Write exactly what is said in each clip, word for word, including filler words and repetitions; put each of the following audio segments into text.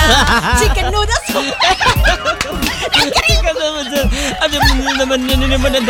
Chicken noodles po. Ano naman yun naman na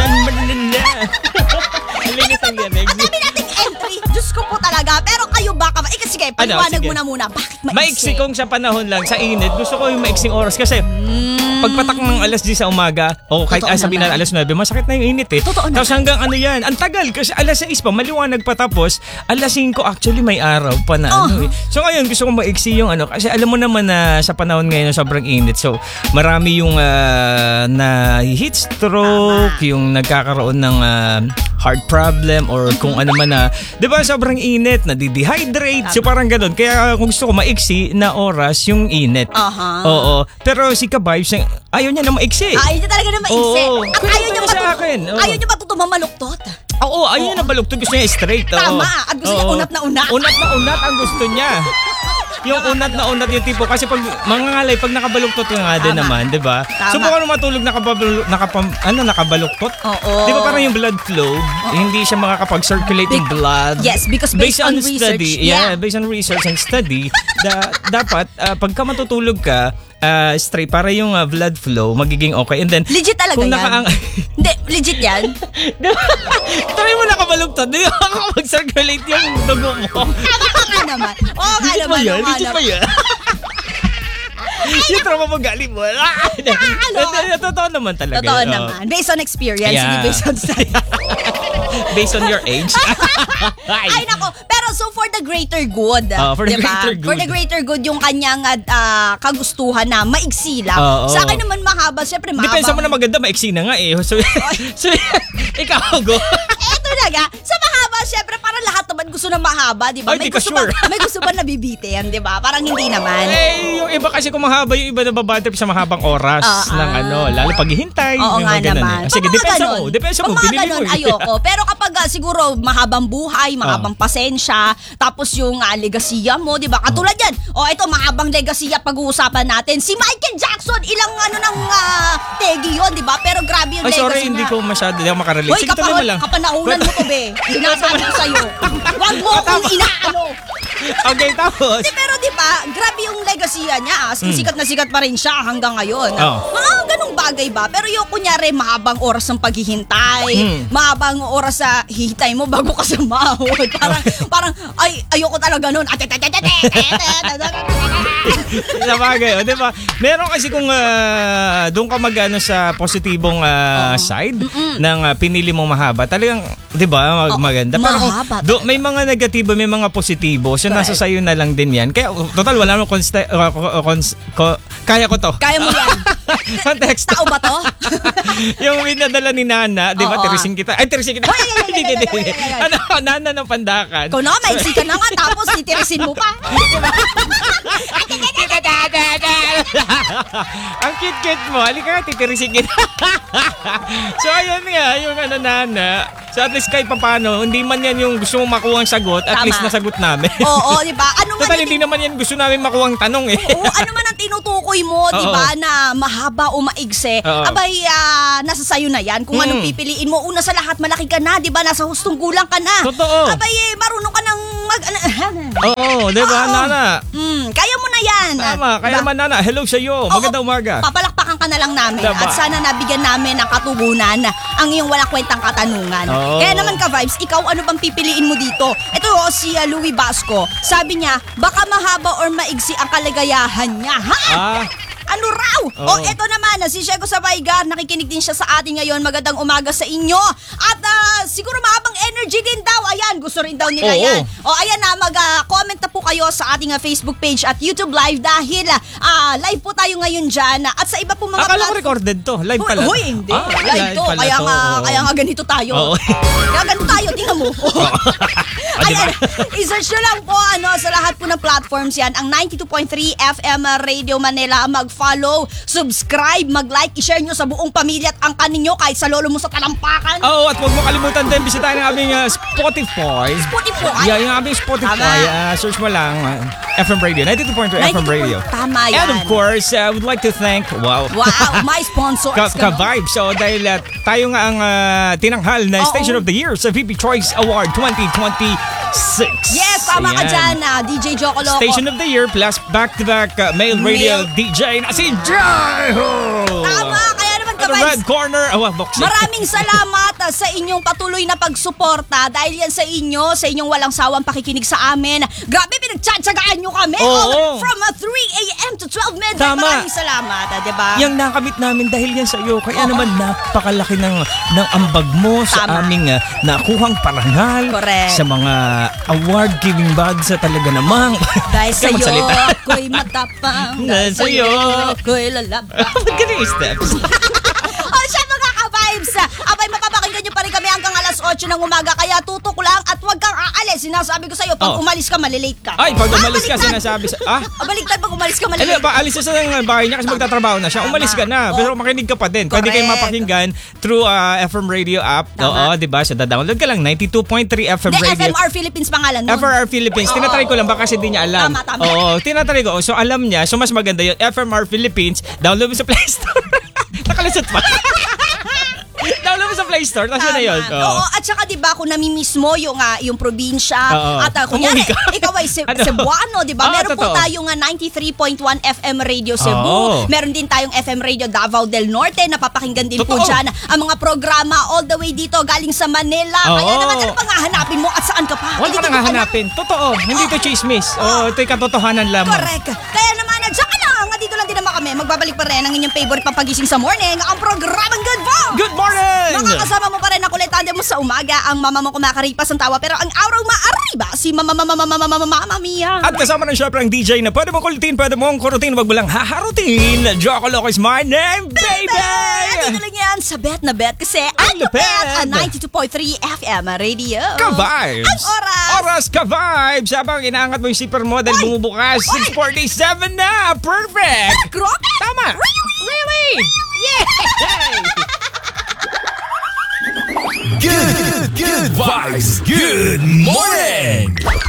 linis ang yan. Ang dami nating entry. Diyos ko po talaga. Pero kayo baka, eh sige, paliwanag ano, mo na muna. Bakit maiksi? Maiksi kung sa panahon lang, sa init, gusto ko yung maiksing oras kasi mm. pagpatak ng alas diyes sa umaga, o kahit ay sabihin na alas nuwebe, masakit na yung init eh. Totoo na. Tapos hanggang ano yan, ang tagal kasi alas sais pa, maliwanag pa tapos, alas singko actually may araw pa na uh-huh. ano eh. So ngayon, gusto ko maiksi yung ano, kasi alam mo naman na sa panahon ngayon sobrang init. So marami yung uh, na heat stroke, Tama. yung nagkakaroon ng uh, heart problem or kung ano man na, di ba sobrang init, nadi-dehydrate, so parang ganun. Kaya kung gusto ko maiksi na oras, yung init. Uh-huh. Oo. Pero si Ka-Vibes, ayaw niya na maiksi. Ayaw niya talaga na maiksi. Oo. At ayaw niya, sa matu- akin. Oo. ayaw niya matutong mamaluktot. Oo, ayaw niya na baluktot. Gusto niya straight. Oo. Tama. At gusto niya Oo. unat na unat. Unat na unat ang gusto niya. Yung unat na unat yung tipo. Kasi pag mangangalay, pag nakabaluktot ka nga din naman, di ba? Subukan mo matulog nakabaluktot, nakapam, ano, nakabaluktot. Oo. Di ba parang yung blood flow, Oo. hindi siya makakapag-circulate yung blood. Yes, because based, based on, on research. Study, yeah. yeah, based on research and study, da, dapat, uh, pagka matutulog ka, Uh, straight para yung uh, blood flow magiging okay and then legit talaga kung yan naka- hindi legit yan. try mo nakabalugtad di ba mag-circulate yung dugo mo. Tama ka nga naman oo nga naman yan? Legit ba yan? Yung trauma mo galing mo. Totoo naman talaga. Totoo naman. Based on experience, yeah. hindi based on study. Based on your age. Ay nako. Pero so for the greater good, uh, for the diba? greater good. For the greater good yung kanyang uh, kagustuhan na maiksi lang. Uh, Sa akin naman mahaba, syempre mahaba. Depensa mo na maganda, maiksi na nga eh. So, so ikaw go. Eto talaga. Sa mahaba, syempre parang lahat naman gusto na mahaba, di ba? Ay, May, di ka gusto sure. ba, may gusto ba nabibitin, di ba? Parang hindi naman. Eh, yung iba kasi kung mahaba, yung iba na babatrip sa mahabang oras uh, uh, ng ano, lalo paghihintay. Oo nga naman. Eh. Sige, depensa mo. Depensa mo. Pinili mo. Ayoko. Pero kapag uh, siguro mahabang buhay, mahabang uh. pasensya, tapos yung uh, legasiya mo, di ba? Katulad yan. O oh, ito, mahabang legasiya pag-uusapan natin. Si Michael Jackson, ilang ano ng uh, tegi yun, di ba? Pero grabe yung legacy niya. Sorry, hindi ko masyado, hindi ako makarelate. Hoy, sige, tuloy mo lang. Kapanahunan mo to, be. Sinasabi ko sa'yo. Huwag mo akong inaano. Okay, tapos? Di, pero di ba, grabe yung legasiya niya. Ah. Mm. Sikat na sikat pa rin siya hanggang ngayon. Oh. Mga ganong bagay ba? Pero yung kunyari, mahabang oras ng paghihintay, mm. mahabang oras sa hihintay mo bago ka sumahod. Parang, parang, ay, ayoko talaga nun. Sa bagay, o, di ba? Meron kasi kung uh, doon ka mag-ano sa positibong uh, oh. side Mm-mm. ng uh, pinili mong mahaba, talagang, di ba, mag- oh, maganda. Pero kung do, may mga negatibo, may mga positibo, so nasa sayo na lang din yan. Kaya, total, wala nang consta- uh, cons- co- kaya ko to. Kaya mo yan. Context. Tao ba to? Yung winadala ni Nana, di ba, tirisin kita. Ay, tirisin kita. Ano, Nana ng Pandakan. Kung na, maiksi ka na nga, tapos titirisin mo pa. Ang cute-cute mo. Halika nga, titirisin kita. So, ayun nga, yung ano, Nana. So, at least kahit paano, hindi man yan yung gusto mong makuha ang sagot, at Tama. least nasagot namin. Oo, di ba? Ano Total, hindi naman yan gusto namin makuha ang tanong eh. Oo, ano man ang tinutukoy mo, di ba, na mahaba o maigse, Oo. abay, uh, nasa sayo na yan. Kung Mm. anong pipiliin mo, una sa lahat, malaki ka na, di ba? Nasa hustong gulang ka na. Totoo. Abay, eh, marunong ka ng mag... Oo, di ba, Oo. Nana? Mm, kaya mo na yan. Tama, kaya Diba? naman, Nana. Hello sa'yo. Magandang umaga. Papalakpakan ka na lang namin. Diba? At sana nabigyan namin ng katugunan ang iyong walang kwentang katanungan. Oo. Kaya naman ka-Vibes, ikaw ano bang pipiliin mo dito? Ito oh, si uh, Louie Basco. Sabi niya, baka mahaba or maigsi ang kaligayahan niya. Ha? Ah. Ano raw? O Oo. eto naman, si Shego Sabaigar, nakikinig din siya sa atin ngayon. Magandang umaga sa inyo. At uh, siguro mahabang energy din daw. Ayan, gusto rin daw nila Oo. yan. O ayan na, mag-comment na po kayo sa ating uh, Facebook page at YouTube Live dahil uh, live po tayo ngayon dyan. At sa iba po mga... Akala ko recorded to. Live pala. Huy, hindi. Ah, live to. pala Kaya to. nga, Oo. kaya nga ganito tayo. Oo. Kaya ganito tayo, tingnan mo. Ah, diba? Ayan, i-search nyo lang po ano, sa lahat po ng platforms yan. Ang ninety-two point three F M Radio Manila. Mag-follow, subscribe, mag-like, i-share nyo sa buong pamilya at ang kaninyo kahit sa lolo mo sa talampakan. Oo, at huwag mo kalimutan din, bisitahin ang aming uh, Spotify. Spotify. Yeah, yung aming Spotify. Uh, search mo lang, uh, F M Radio, ninety-two point three F M Radio. Tama yan. And of course, I uh, would like to thank, wow. Wow, my sponsors. Ka- Ka-Vibe. So, dahil uh, tayo nga ang uh, tinanghal na Oo. Station of the Year sa V P Choice Award twenty twenty-six. Yes, Tama ka Ayan. dyan, ah, D J Joko Loco. Station of the Year plus back-to-back uh, male radio Male- D J na si Jai Ho! Tama, kaya naman At the ka-vibes. red corner, awa, boxing. Maraming salamat ah, sa inyong patuloy na pagsuporta dahil yan sa inyo, sa inyong walang sawang pakikinig sa amin. Grabe, pinagtsatsagaan nyo kami. Oo. Oh, from uh, three a.m. to twelve midnight. Tama. Maraming salamat, ah, diba? Yang nakamit namin dahil yan sa iyo. Kaya Oo. naman napakalaki ng, ng ambag mo sa Tama. aming uh, nakuhang parangal. Correct. Sa mga award-giving bags sa talaga namang. Dahil Kaya sa'yo, magsalita. ako'y matapang. Dahil sa'yo. ako'y lalabang. Ba't ganun yung steps? O siya mga ka-vibes, abay mapapakinggan nyo pa rin kami hanggang alas otso ng umaga. Kaya tutok lang at huwag kang aalis. Sinasabi ko sa'yo, pag Oh. umalis ka, malilate ka. Ay, pag umalis ka, baliktad. sinasabi sa... Ah? Ah, baliktad, pag umalis ka, Ano, malilate ba, alis na sa bahay niya kasi magtatrabaho na siya. Tama. Umalis ka na. Oh. Pero makinig ka pa din. Pwede Correct. kayong mapakinggan through uh, F M Radio app. Tama. Oo, di ba? So, da-download ka lang. ninety-two point three F M Hindi, Radio. F M R Philippines pangalan nun. F R R Philippines. Oo. Tinatry ko lang baka kasi di niya alam. Tama, tama. Oo, tinatry ko. So, alam niya. So, mas maganda yun. F M R Philippines. Download mo sa Play Store. Nakalusot pa. Download mo sa Play Store. Tapos yun na yun. Tama. Oo, at saka di ba kung namimiss mo yung, ah, yung probinsya Oo. at uh, kunyari, Umuwi ka. ikaw ay Ce- Ano? Cebuano, di ba? Oo, Meron po totoo. tayong ah, ninety-three point one F M Radio Cebu. Oo. Meron din tayong F M Radio Davao del Norte. Napapakinggan din po Totoo. dyan ang mga programa all the way dito galing sa Manila. Kaya Oo. naman, ano pang hahanapin mo at saan ka pa? Huwag Hindi ka ko nang alam. hahanapin. Totoo. Hindi to chismis. Oo, ito'y katotohanan lamang. Correct. Kaya naman, nandiyan ka lang. Dito lang din naman kami. Magbabalik pa rin ang inyong favorite pampagising sa morning. Ang programang Good Morning. Good morning! Makakasama mo pa rin ang kulit tanda mo sa umaga. Ang mama mo kumakaripas ng tawa. Pero ang araw maariba, si mama mama mama mama mama mama Mia. At kasama ng syempre ang D J na pwede mo kulitin, pwede mong kurutin, wag mo lang haharutin. Joko Loco is my name, baby! At dito lang yan sa Bet na Bet kasi ang lupit! Bet ang ninety-two point three F M Radio. Ka-vibes! Ang oras! Oras ka-vibes! Habang inaangat mo yung zipper mo dahil Oy! bumubukas, Oy! six forty-seven na! Perfect! Grabe! Tama! Really? Yeah! Good, good, good vibes. Good morning.